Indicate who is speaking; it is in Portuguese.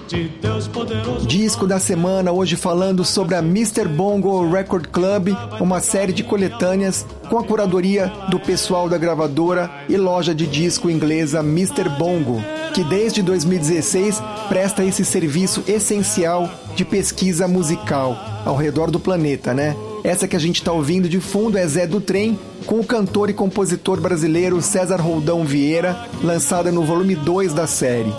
Speaker 1: Disco da semana, hoje falando sobre a Mr. Bongo Record Club, uma série de coletâneas com a curadoria do pessoal da gravadora e loja de disco inglesa Mr. Bongo, que desde 2016 presta esse serviço essencial de pesquisa musical ao redor do planeta, né? Essa que a gente está ouvindo de fundo é Zé do Trem, com o cantor e compositor brasileiro César Roldão Vieira, lançada no volume 2 da série.